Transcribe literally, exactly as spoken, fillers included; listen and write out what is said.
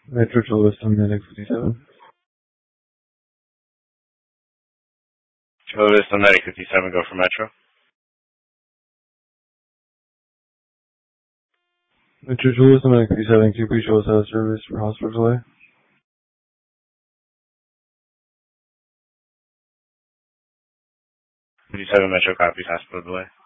Metro Julius Medic fifty-seven. Julius Medic fifty-seven, go for Metro. Metro Julius Medic fifty-seven, Q P shows out of service for hospital delay. fifty-seven Metro copies hospital delay.